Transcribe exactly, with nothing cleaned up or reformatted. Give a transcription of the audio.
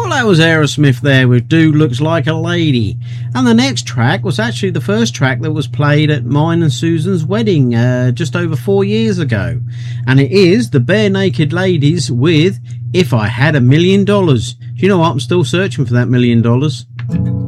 Well, that was Aerosmith there with Dude Looks Like a Lady. And the next track was actually the first track that was played at mine and Susan's wedding uh, just over four years ago. And it is the Bare Naked Ladies with If I Had a Million Dollars. Do you know what? I'm still searching for that million dollars.